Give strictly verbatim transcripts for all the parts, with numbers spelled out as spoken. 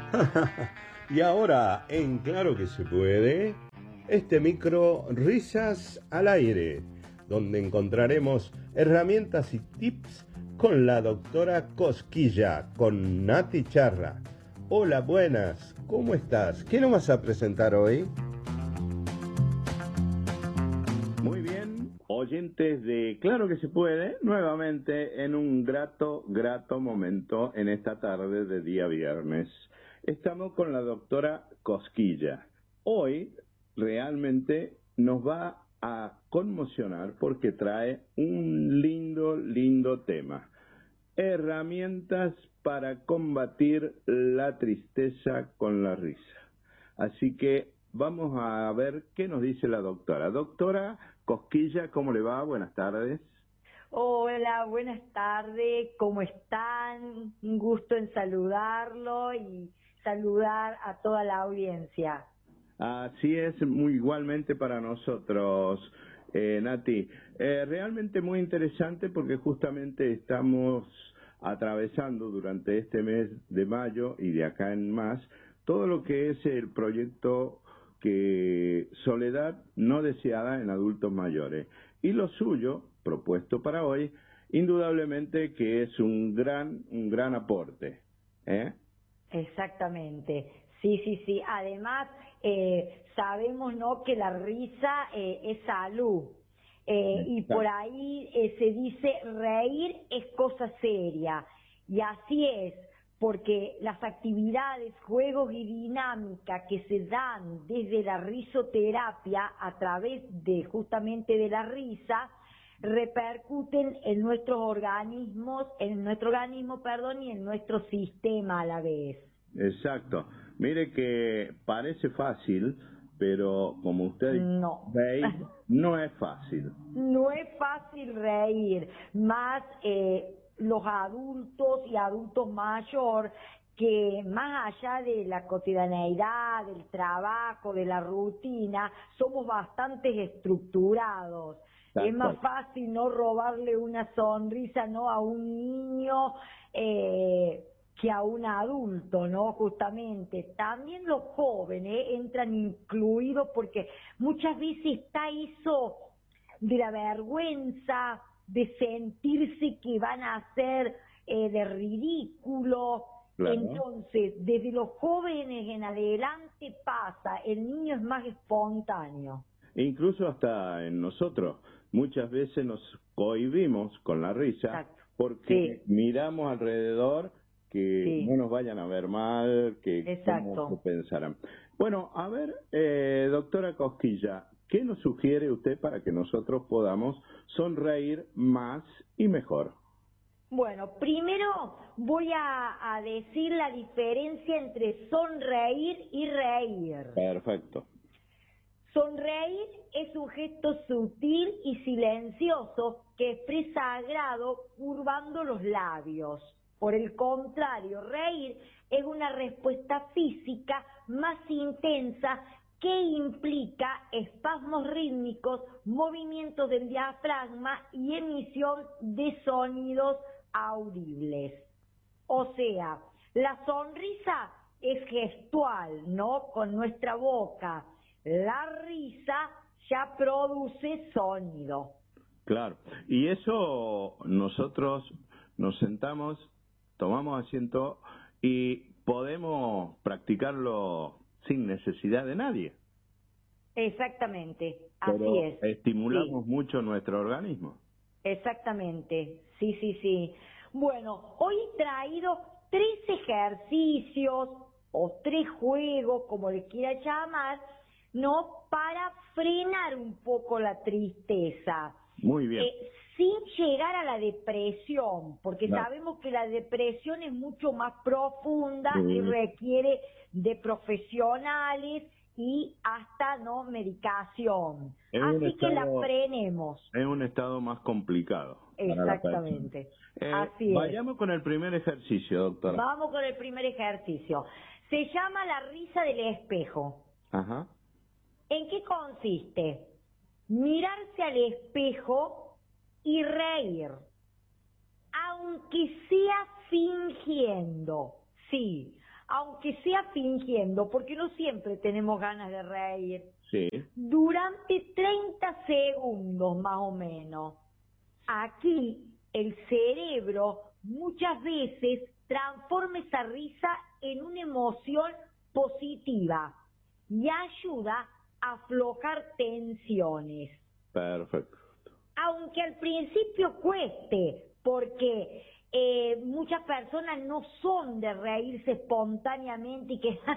Y ahora, en Claro que se puede, este micro Risas al Aire, donde encontraremos herramientas y tips con la doctora Cosquilla, con Nati Charra. Hola, buenas, ¿cómo estás? ¿Qué nos vas a presentar hoy? Muy bien, oyentes de Claro que se puede, nuevamente en un grato, grato momento en esta tarde de día viernes. Estamos con la doctora Cosquilla. Hoy realmente nos va a conmocionar porque trae un lindo, lindo tema. Herramientas para combatir la tristeza con la risa. Así que vamos a ver qué nos dice la doctora. Doctora Cosquilla, ¿cómo le va? Buenas tardes. Hola, buenas tardes, ¿cómo están? Un gusto en saludarlo y saludar a toda la audiencia. Así es, muy igualmente para nosotros, eh, Nati. Eh, realmente muy interesante porque justamente estamos atravesando durante este mes de mayo y de acá en más todo lo que es el proyecto que Soledad no deseada en adultos mayores. Y lo suyo, propuesto para hoy, indudablemente que es un gran, un gran aporte, ¿eh? Exactamente, sí, sí, sí. Además, eh, sabemos, ¿no?, que la risa eh, es salud. Eh, y por ahí eh, se dice reír es cosa seria. Y así es, porque las actividades, juegos y dinámicas que se dan desde la risoterapia a través de justamente de la risa, repercuten en nuestros organismos, en nuestro organismo, perdón, y en nuestro sistema a la vez. Exacto. Mire que parece fácil, pero como usted no. ve, no es fácil. No es fácil reír, más eh, los adultos y adultos mayores que más allá de la cotidianeidad, del trabajo, de la rutina, somos bastante estructurados. Tal Es más cual. fácil no robarle una sonrisa, ¿no?, a un niño eh, que a un adulto, ¿no? Justamente. También los jóvenes entran incluidos porque muchas veces está eso de la vergüenza, de sentirse que van a hacer eh, de ridículo. Claro. Entonces, desde los jóvenes en adelante pasa, el niño es más espontáneo. E incluso hasta en nosotros, muchas veces nos cohibimos con la risa. Exacto. Porque Sí. miramos alrededor que Sí. no nos vayan a ver mal, que Exacto. cómo pensarán. Bueno, a ver, eh, doctora Cosquilla, ¿qué nos sugiere usted para que nosotros podamos sonreír más y mejor? Bueno, primero voy a, a decir la diferencia entre sonreír y reír. Perfecto. Sonreír es un gesto sutil y silencioso que expresa agrado curvando los labios. Por el contrario, reír es una respuesta física más intensa que implica espasmos rítmicos, movimientos del diafragma y emisión de sonidos audibles. O sea, la sonrisa es gestual, ¿no?, con nuestra boca. La risa ya produce sonido. Claro, y eso nosotros nos sentamos, tomamos asiento y podemos practicarlo sin necesidad de nadie. Exactamente, Pero así es. estimulamos Sí. mucho nuestro organismo. Exactamente, sí, sí, sí. Bueno, hoy he traído tres ejercicios o tres juegos, como le quiera llamar, ¿no?, para frenar un poco la tristeza. Muy bien. Eh, sin llegar a la depresión, porque Claro. sabemos que la depresión es mucho más profunda Sí. y requiere de profesionales y hasta no medicación. Es un Así que la estado- frenemos. Es un estado más complicado. para la Exactamente. persona. Eh, Así es. vayamos con el primer ejercicio, doctora. Vamos con el primer ejercicio. Se llama la risa del espejo. Ajá. ¿En qué consiste? Mirarse al espejo y reír, aunque sea fingiendo. Sí, aunque sea fingiendo, porque no siempre tenemos ganas de reír, Sí. durante treinta segundos más o menos. Aquí el cerebro muchas veces transforma esa risa en una emoción positiva y ayuda a aflojar tensiones. Perfecto. Aunque al principio cueste, porque eh, muchas personas no son de reírse espontáneamente y que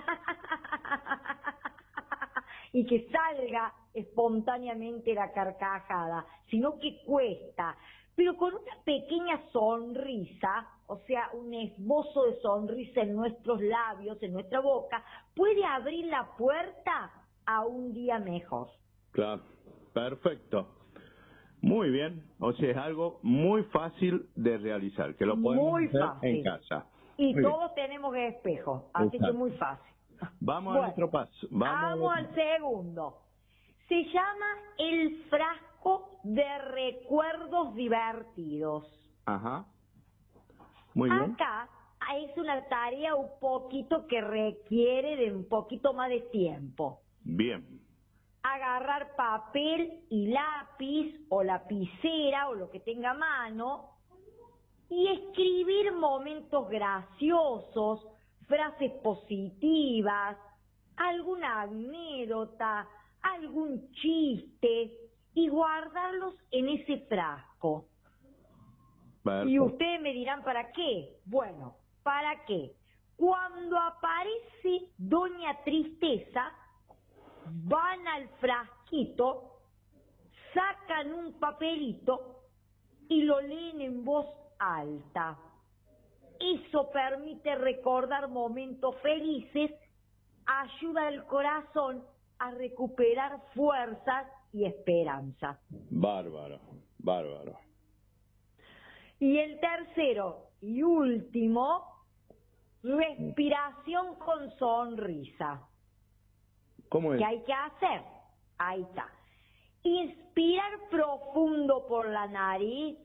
y que salga espontáneamente la carcajada, sino que cuesta. Pero con una pequeña sonrisa, o sea, un esbozo de sonrisa en nuestros labios, en nuestra boca, puede abrir la puerta a un día mejor. Claro, perfecto. Muy bien, o sea, es algo muy fácil de realizar, que lo podemos Muy hacer fácil. en casa. Y Muy todos tenemos espejo, así que Exacto. muy fácil. Vamos Bueno, a otro paso. Vamos, Vamos al segundo. Se llama el frasco de recuerdos divertidos. Ajá. Muy bien. Acá es una tarea un poquito que requiere de un poquito más de tiempo. Bien. Agarrar papel y lápiz o lapicera o lo que tenga a mano y escribir momentos graciosos, frases positivas, alguna anécdota, algún chiste y guardarlos en ese frasco. Perfecto. Y ustedes me dirán, ¿para qué? Bueno, ¿para qué? Cuando aparece Doña Tristeza, van al frasquito, sacan un papelito y lo leen en voz alta. Eso permite recordar momentos felices, ayuda al corazón a recuperar fuerzas y esperanza. Bárbaro, bárbaro. Y el tercero y último, respiración con sonrisa. ¿Cómo es? ¿Qué hay que hacer? Ahí está. Inspirar profundo por la nariz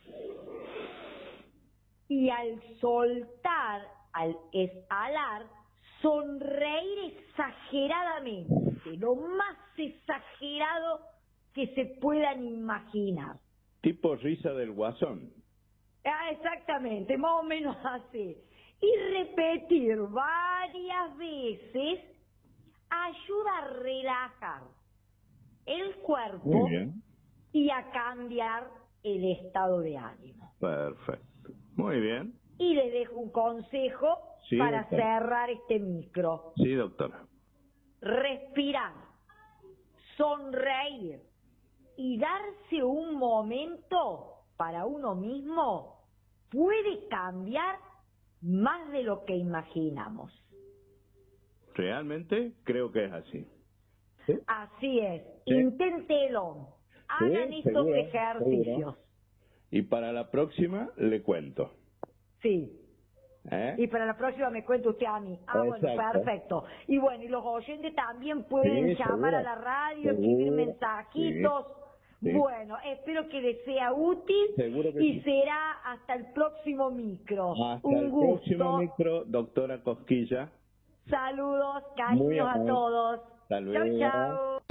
y al soltar, al exhalar, sonreír exageradamente, lo más exagerado que se puedan imaginar. Tipo risa del guasón. Ah, exactamente, más o menos así. Y repetir varias veces ayuda a relajar el cuerpo Muy bien. y a cambiar el estado de ánimo. Perfecto. Muy bien. Y le dejo un consejo Sí, para doctora. cerrar este micro. Sí, doctora. Respirar, sonreír y darse un momento para uno mismo puede cambiar más de lo que imaginamos. Realmente creo que es así. ¿Sí? Así es, Sí. inténtelo, hagan Sí, estos seguro, ejercicios. seguro. Y para la próxima le cuento. Sí. ¿Eh? Y para la próxima me cuenta usted a mí. Ah, bueno, Exacto. perfecto. Y bueno, y los oyentes también pueden Sí, llamar seguro. a la radio, Seguro, escribir mensajitos. Sí, sí. Bueno, espero que les sea útil Seguro que y sí. será hasta el próximo micro. Hasta Un el gusto. próximo micro, doctora Cosquilla. Saludos, Muy cariños a amable. todos. Hasta Chau, luego. chau.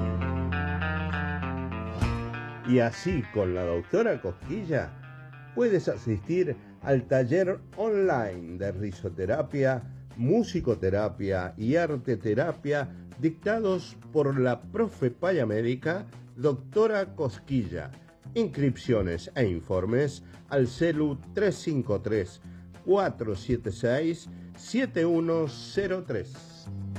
Y así, con la doctora Cosquilla, puedes asistir al taller online de risoterapia, musicoterapia y arteterapia dictados por la profe paya médica, doctora Cosquilla. Inscripciones e informes al celu tres cinco tres, cuatro siete seis, siete uno cero tres.